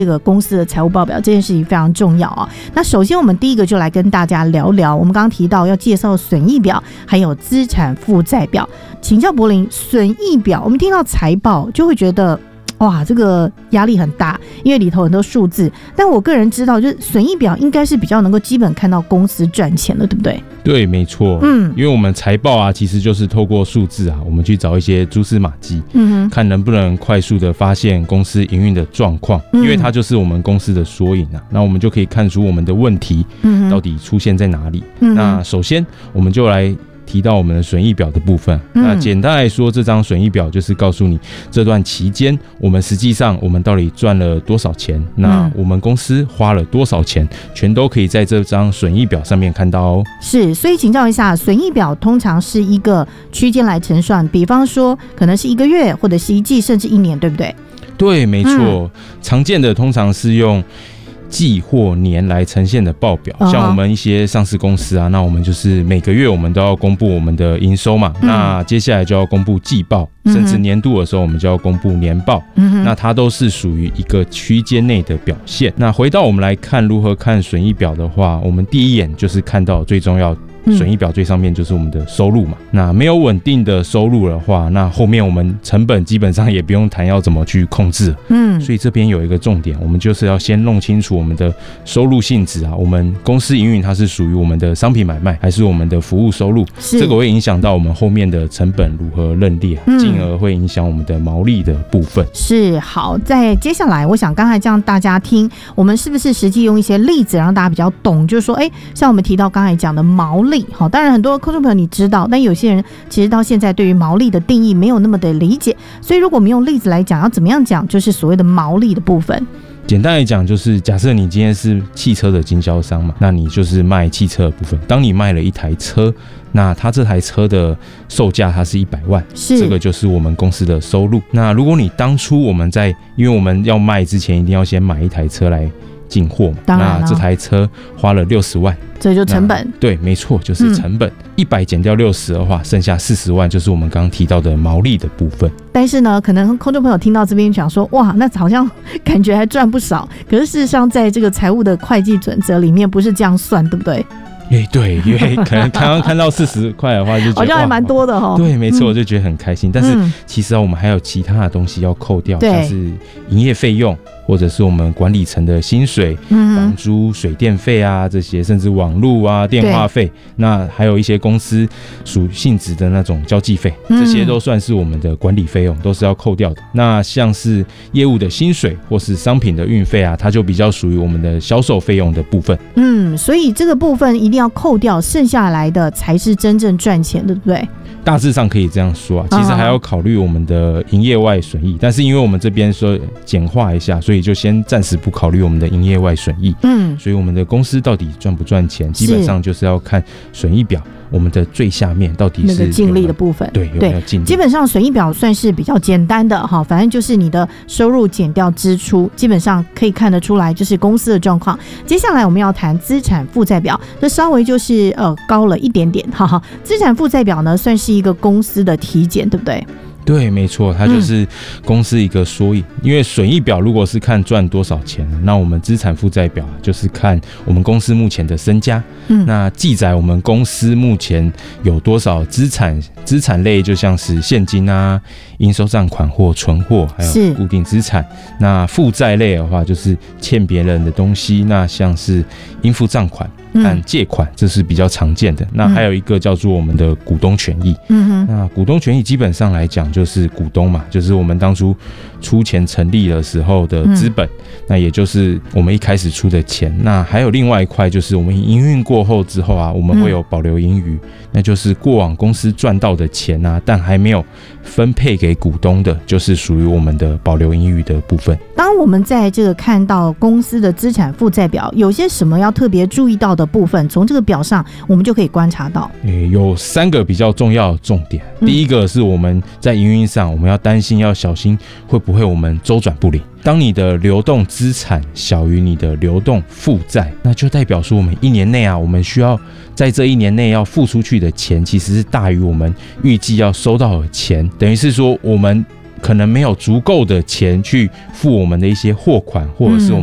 这个公司的财务报表这件事情非常重要啊。那首先我们第一个就来跟大家聊聊，我们刚刚提到要介绍损益表还有资产负债表。请教柏霖，损益表我们听到财报就会觉得哇，这个压力很大，因为里头很多数字。但我个人知道，就是损益表应该是比较能够基本看到公司赚钱的，对不对？ 对，没错。因为我们财报啊，其实就是透过数字啊，我们去找一些蛛丝马迹，看能不能快速的发现公司营运的状况，因为它就是我们公司的缩影啊。那我们就可以看出我们的问题到底出现在哪里。那首先，我们就来提到我们的损益表的部分。那简单来说，这张损益表就是告诉你这段期间我们实际上我们到底赚了多少钱，那我们公司花了多少钱，全都可以在这张损益表上面看到哦。 是，所以请教一下，损益表通常是一个区间来乘算，比方说可能是1个月或者是1季甚至1年，对不对？ 对，没错。常见的通常是用季或年来呈现的报表，像我们一些上市公司啊，那我们就是每个月我们都要公布我们的营收嘛，那接下来就要公布季报，甚至年度的时候我们就要公布年报，那它都是属于一个区间内的表现。那回到我们来看如何看损益表的话，我们第一眼就是看到最重要损益表最上面就是我们的收入嘛，那没有稳定的收入的话，那后面我们成本基本上也不用谈要怎么去控制。所以这边有一个重点，我们就是要先弄清楚我们的收入性质啊，我们公司营运它是属于我们的商品买卖还是我们的服务收入，这个会影响到我们后面的成本如何认列，进而会影响我们的毛利的部分。是， 好，在接下来我想刚才这样大家听，我们是不是实际用一些例子让大家比较懂，就是说像我们提到刚才讲的毛利，好，当然很多观众朋友你知道，但有些人其实到现在对于毛利的定义没有那么的理解，所以如果我们用例子来讲，要怎么样讲就是所谓的毛利的部分。 简单来讲，就是假设你今天是汽车的经销商嘛，那你就是卖汽车的部分。当你卖了一台车，那它这台车的售价它是100万，这个就是我们公司的收入。那如果你当初我们因为我们要卖之前一定要先买一台车来进货嘛，那这台车花了60万， 这就成本。 对，没错，就是成本。100减掉60的话，剩下40万就是我们刚刚提到的毛利的部分。 但是呢，可能观众朋友听到这边想说，哇，那好像感觉还赚不少。可是事实上，在这个财务的会计准则里面不是这样算，对不对？ 对，因为可能刚刚看到40块的话，就觉得好像还蛮多的哦。 对，没错，就觉得很开心。但是其实我们还有其他的东西要扣掉，像是营业费用，或者是我们管理层的薪水、房租、水电费啊这些，甚至网路啊、电话费，那还有一些公司属性质的那种交际费，这些都算是我们的管理费用，都是要扣掉的。那像是业务的薪水或是商品的运费啊，它就比较属于我们的销售费用的部分。 所以这个部分一定要扣掉，剩下来的才是真正赚钱，对不对？ 大致上可以这样说啊，其实还要考虑我们的营业外损益，但是因为我们这边说简化一下，所以就先暂时不考虑我们的营业外损益。所以我们的公司到底赚不赚钱，基本上就是要看损益表我们的最下面到底是那个净利的部分。 对，有没有净利？ 基本上损益表算是比较简单的哈，反正就是你的收入减掉支出，基本上可以看得出来就是公司的状况。接下来我们要谈资产负债表，这稍微就是高了一点点哈。资产负债表呢算是一个公司的体检，对不对？ 对，没错，它就是公司一个缩影。因为损益表如果是看赚多少钱，那我们资产负债表就是看我们公司目前的身家，那记载我们公司目前有多少资产类就像是现金啊、应收账款或存货，还有固定资产。那负债类的话就是欠别人的东西，那像是应付账款和借款，这是比较常见的。那还有一个叫做我们的股东权益。那股东权益基本上来讲就是股东嘛，就是我们当初出钱成立的时候的资本，那也就是我们一开始出的钱。那还有另外一块就是我们营运过后之后啊，我们会有保留盈余，那就是过往公司赚到的钱啊，但还没有分配给股东的，就是属于我们的保留盈余的部分。 当我们在这个看到公司的资产负债表，有些什么要特别注意到的部分，从这个表上我们就可以观察到。 有3个比较重要的重点。第一个是我们在营运上，我们要担心要小心会不会我们周转不灵。当你的流动资产小于你的流动负债，那就代表说我们1年内啊，我们需要在这1年内要付出去的钱其实是大于我们预计要收到的钱，等于是说我们可能没有足够的钱去付我们的一些货款，或者是我们